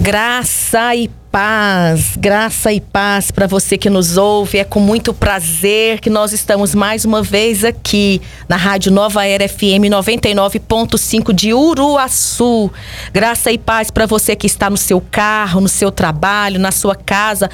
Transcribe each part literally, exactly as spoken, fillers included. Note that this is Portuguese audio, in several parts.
Graça e paz, graça e paz para você que nos ouve. É com muito prazer que nós estamos mais uma vez aqui na Rádio Nova Era F M noventa e nove ponto cinco de Uruaçu. Graça e paz para você que está no seu carro, no seu trabalho, na sua casa,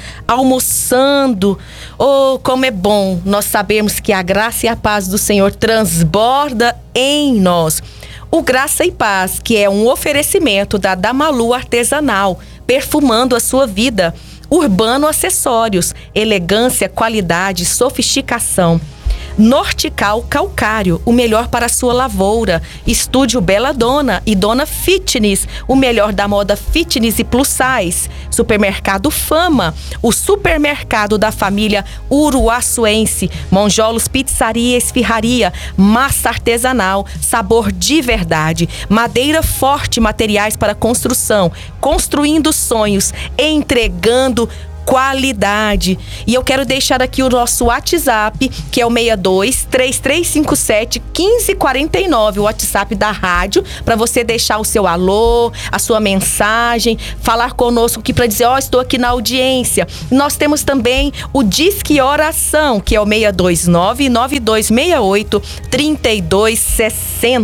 almoçando. Oh, como é bom nós sabemos que a graça e a paz do Senhor transborda em nós. O Graça e Paz, que é um oferecimento da Damalu Artesanal, perfumando a sua vida. Urbano Acessórios, elegância, qualidade, sofisticação. Nortical Calcário, o melhor para a sua lavoura. Estúdio Bela Dona e Dona Fitness, o melhor da moda fitness e plus size. Supermercado Fama, o supermercado da família uruaçuense. Monjolos Pizzaria e Esfirraria, massa artesanal, sabor de verdade. Madeira Forte, materiais para construção, construindo sonhos, entregando qualidade. E eu quero deixar aqui o nosso WhatsApp, que é o seis dois, três três cinco sete, um cinco quatro nove, o WhatsApp da rádio, para você deixar o seu alô, a sua mensagem, falar conosco aqui para dizer, ó, oh, estou aqui na audiência. Nós temos também o Disque Oração, que é o seis dois nove, nove dois seis oito, três dois seis zero.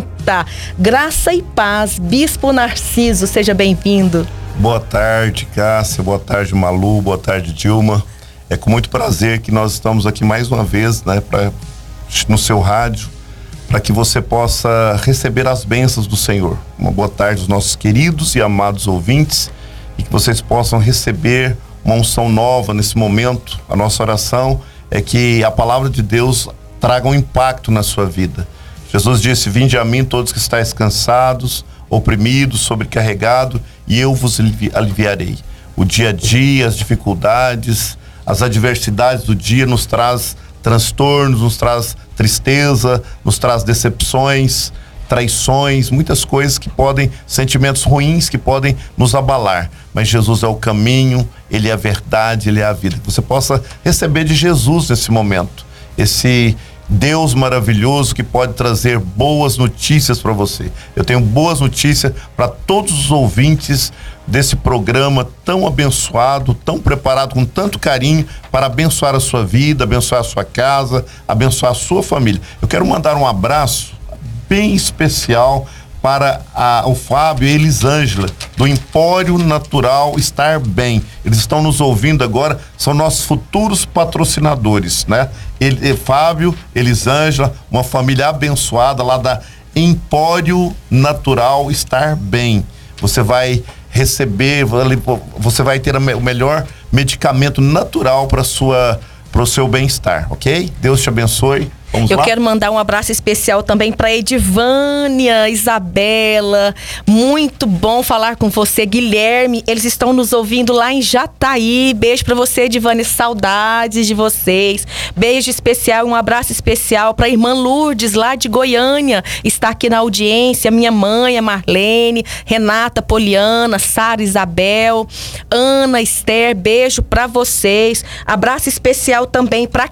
Graça e paz, Bispo Narciso, seja bem-vindo. Boa tarde, Cássia, boa tarde, Malu, boa tarde, Dilma. É com muito prazer que nós estamos aqui mais uma vez, né, pra, no seu rádio, para que você possa receber as bênçãos do Senhor. Uma boa tarde aos nossos queridos e amados ouvintes, e que vocês possam receber uma unção nova nesse momento. A nossa oração é que a palavra de Deus traga um impacto na sua vida. Jesus disse, vinde a mim todos que estáis cansados, oprimidos, sobrecarregados, e eu vos aliviarei. O dia a dia, as dificuldades, as adversidades do dia nos traz transtornos, nos traz tristeza, nos traz decepções, traições, muitas coisas que podem, sentimentos ruins que podem nos abalar. Mas Jesus é o caminho, Ele é a verdade, Ele é a vida. Que você possa receber de Jesus nesse momento, esse Deus maravilhoso que pode trazer boas notícias para você. Eu tenho boas notícias para todos os ouvintes desse programa tão abençoado, tão preparado com tanto carinho para abençoar a sua vida, abençoar a sua casa, abençoar a sua família. Eu quero mandar um abraço bem especial para a, o Fábio e a Elisângela, do Empório Natural Estar Bem. Eles estão nos ouvindo agora, são nossos futuros patrocinadores, né? Ele, Fábio, Elisângela, uma família abençoada lá da Empório Natural Estar Bem. Você vai receber, você vai ter o melhor medicamento natural para sua, para o seu bem-estar, ok? Deus te abençoe. Vamos Eu lá? quero mandar um abraço especial também para Edivânia, Isabela. Muito bom falar com você, Guilherme. Eles estão nos ouvindo lá em Jataí. Beijo para você, Edivânia. Saudades de vocês. Beijo especial, um abraço especial para a irmã Lourdes, lá de Goiânia. Está aqui na audiência. Minha mãe, a Marlene, Renata, Poliana, Sara, Isabel, Ana, Esther. Beijo para vocês. Abraço especial também para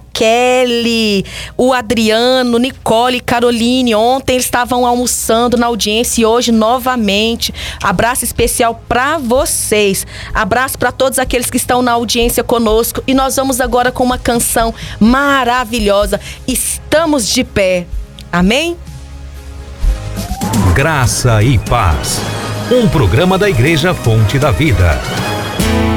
Kelly, o Adriano, Nicole, Caroline. Ontem eles estavam almoçando na audiência e hoje novamente. Abraço especial para vocês. Abraço para todos aqueles que estão na audiência conosco. E nós vamos agora com uma canção maravilhosa. Estamos de pé. Amém? Graça e Paz. Um programa da Igreja Fonte da Vida.